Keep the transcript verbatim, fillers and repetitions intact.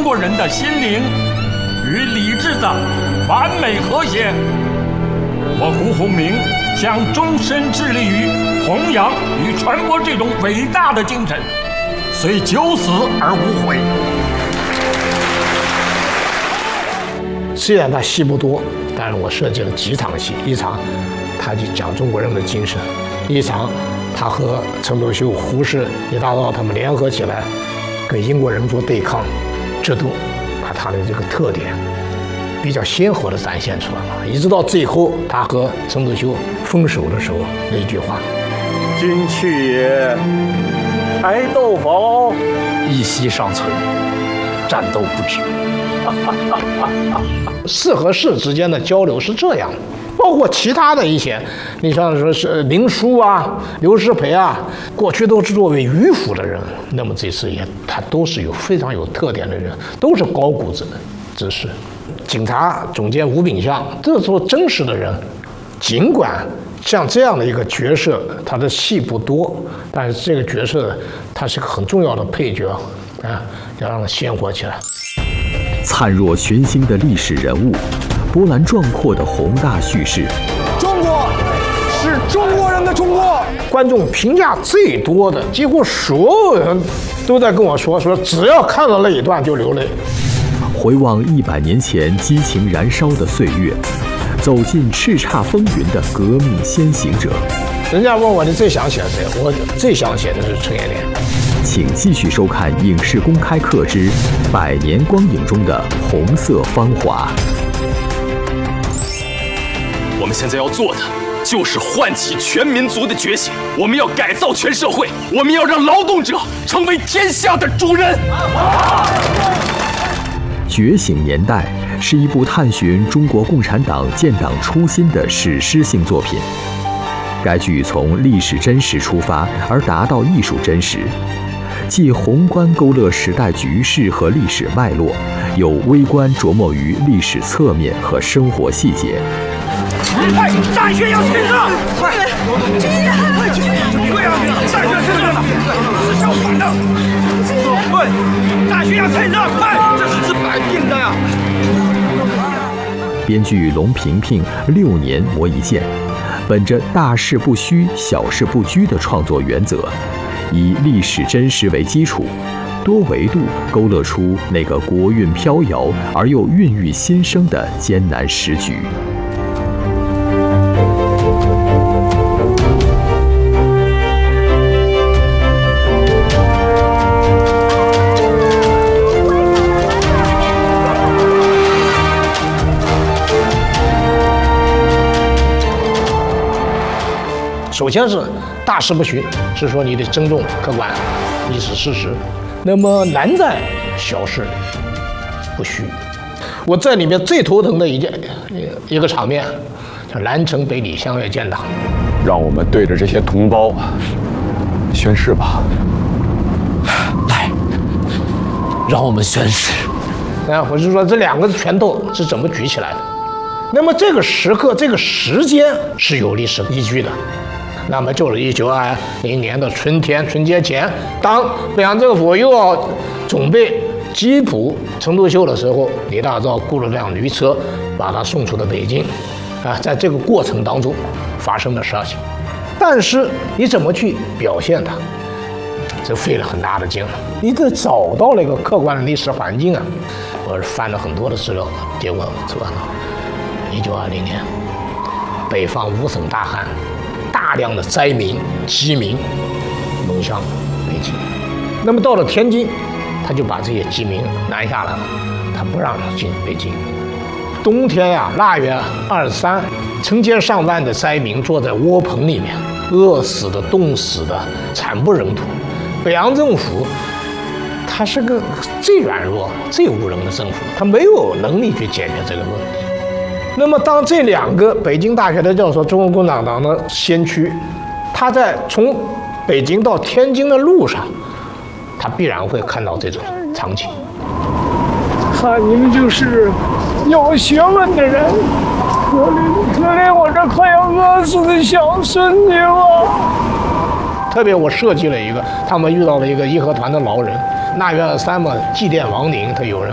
国人的心灵与理智的完美和谐。我胡鸿铭将终身致力于弘扬与传播这种伟大的精神，虽九死而无悔。 虽然他戏不多，但是我设计了几场戏，一场他就讲中国人的精神，一场他和陈独秀、胡适、李大钊他们联合起来跟英国人做对抗，这都把他的这个特点比较鲜活地展现出来了。一直到最后他和陈独秀分手的时候那一句话：“ 君去也，爱斗宝， 一息尚存，战斗不止。” 士和士之间的交流是这样的，包括其他的一些，你像说是林殊啊、刘师培啊，过去都是作为迂腐的人，那么这次也他都是有非常有特点的人，都是高古之之士。警察总监吴炳相，这时候真实的人，尽管像这样的一个角色，他的戏不多，但是这个角色他是个很重要的配角啊，要让他鲜活起来。 灿若群星的历史人物，波澜壮阔的宏大叙事。 中国是中国人的中国。 观众评价最多的，几乎所有人都在跟我说，说只要看到那一段就流泪。 回望一百年前激情燃烧的岁月，走进叱咤风云的革命先行者。 人家问我你最想写谁，我最想写的是陈延年。 请继续收看《影视公开课之百年光影中的红色芳华》。 我们现在要做的就是唤起全民族的觉醒，我们要改造全社会，我们要让劳动者成为天下的主人。 《觉醒年代》是一部探寻中国共产党建党初心的史诗性作品。该剧从历史真实出发，而达到艺术真实。既宏观勾勒时代局势和历史脉络，有微观琢磨于历史侧面和生活细节。 快，战靴要趁热！快，军人，快去！对啊，战靴趁热了，是相反的。对，战靴要趁热，快，这是治百病的呀。 编剧龙平平六年磨一剑，本着大事不虚、小事不拘的创作原则。以历史真实为基础，多维度勾勒出那个国运飘摇而又孕育新生的艰难时局。 首先是大事不虚，是说你得尊重客观历史事实。那么难在小事不虚。我在里面最头疼的一件一个场面，叫南城北李相约建党。 让我们对着这些同胞宣誓吧。 来，让我们宣誓。 啊，我是说这两个拳头是怎么举起来的？那么这个时刻、这个时间是有历史依据的。那么就是一九二零年的春天，春节前，当北洋政府又要准备缉捕陈独秀的时候，李大钊雇了辆驴车，把他送出了北京。啊，在这个过程当中发生的事情，但是你怎么去表现它，这费了很大的劲了。你得找到那个客观的历史环境啊。我翻了很多的资料，结果出来了，一九二零年，北方五省大旱。大量的灾民、饥民涌向北京，那么到了天津，他就把这些饥民拦下来了，他不让他进北京。冬天呀、啊，腊月二十三，成千上万的灾民坐在窝棚里面，饿死的、冻死的，惨不忍睹。北洋政府，他是个最软弱、最无能的政府，他没有能力去解决这个问题。那么，当这两个北京大学的教授、中国共产党的先驱，他在从北京到天津的路上，他必然会看到这种场景。 看你们就是有学问的人，可怜可怜我这快要饿死的小孙女啊！ 特别我设计了一个，他们遇到了一个义和团的老人，腊月二十三嘛，祭奠亡灵，他有人